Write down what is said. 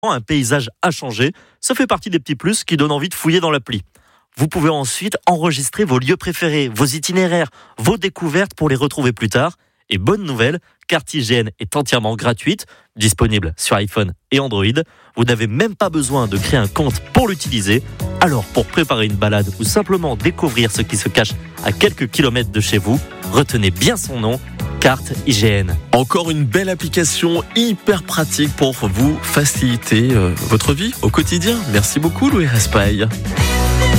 un paysage à changer. Ça fait partie des petits plus qui donnent envie de fouiller dans l'appli. Vous pouvez ensuite enregistrer vos lieux préférés, vos itinéraires, vos découvertes pour les retrouver plus tard. Et bonne nouvelle, Carte IGN est entièrement gratuite, disponible sur iPhone et Android. Vous n'avez même pas besoin de créer un compte pour l'utiliser. Alors, pour préparer une balade ou simplement découvrir ce qui se cache à quelques kilomètres de chez vous, retenez bien son nom, Carte IGN. Encore une belle application hyper pratique pour vous faciliter votre vie au quotidien. Merci beaucoup Louis Raspail.